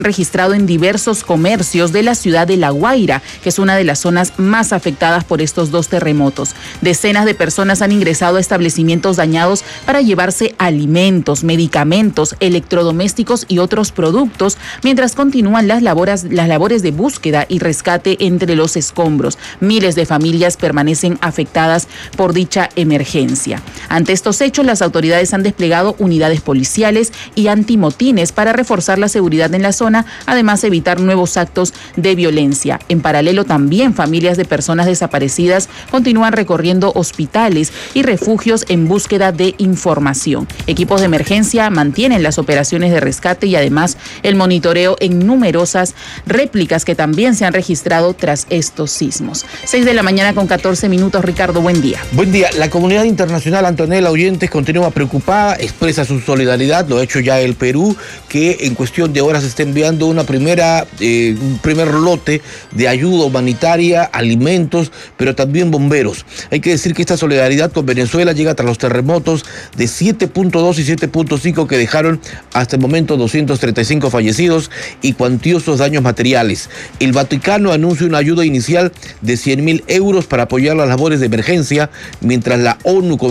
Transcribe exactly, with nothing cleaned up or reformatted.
registrado en diversos comercios de la ciudad de La Guaira, que es una de las zonas más afectadas por estos dos terremotos. Decenas de personas han ingresado a establecimientos dañados para llevarse alimentos, medicamentos, electrodomésticos y otros productos, mientras continúan las labores, las labores de búsqueda y rescate entre los escombros. Miles de familias permanecen afectadas por dicha emergencia. Ante estos hechos, las autoridades han desplegado unidades policiales y antimotines para reforzar la seguridad en la zona, además evitar nuevos actos de violencia. En paralelo, también familias de personas desaparecidas continúan recorriendo hospitales y refugios en búsqueda de información. Equipos de emergencia mantienen las operaciones de rescate y además el monitoreo en numerosas réplicas que también se han registrado tras estos sismos. seis de la mañana con catorce minutos. Ricardo, buen día. Buen día. La comunidad internacional, Antonella Oyentes, continúa preocupada, expresa su solidaridad, lo ha hecho ya el Perú, que en cuestión de horas está enviando una primera, eh, un primer lote de ayuda humanitaria, alimentos, pero también bomberos. Hay que decir que esta solidaridad con Venezuela llega tras los terremotos de siete punto dos y siete punto cinco que dejaron hasta el momento doscientos treinta y cinco fallecidos y cuantiosos daños materiales. El Vaticano anuncia una ayuda inicial de cien mil euros para apoyar las labores de emergencia, mientras la ONU